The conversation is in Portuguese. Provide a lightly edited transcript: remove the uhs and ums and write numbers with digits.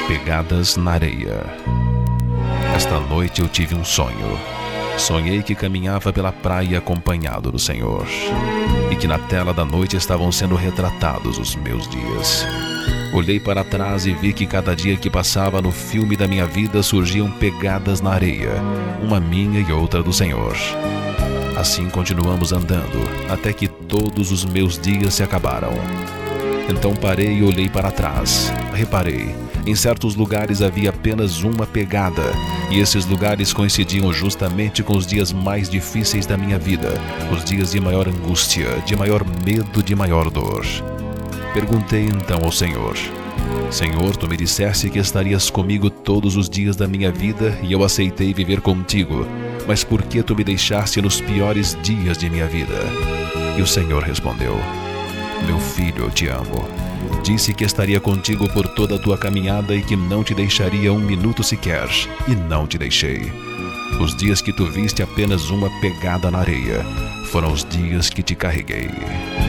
Pegadas na areia. Esta noite eu tive um sonho. Sonhei que caminhava pela praia acompanhado do Senhor, e que na tela da noite estavam sendo retratados os meus dias. Olhei para trás e vi que cada dia que passava no filme da minha vida surgiam pegadas na areia, uma minha e outra do Senhor. Assim continuamos andando, até que todos os meus dias se acabaram. Então parei e olhei para trás. Reparei, em certos lugares havia apenas uma pegada, e esses lugares coincidiam justamente com os dias mais difíceis da minha vida, os dias de maior angústia, de maior medo, de maior dor. Perguntei então ao Senhor: Senhor, tu me disseste que estarias comigo todos os dias da minha vida, e eu aceitei viver contigo, mas por que tu me deixaste nos piores dias de minha vida? E o Senhor respondeu: Meu filho, eu te amo. Disse que estaria contigo por toda a tua caminhada e que não te deixaria um minuto sequer, e não te deixei. Os dias que tu viste apenas uma pegada na areia foram os dias que te carreguei.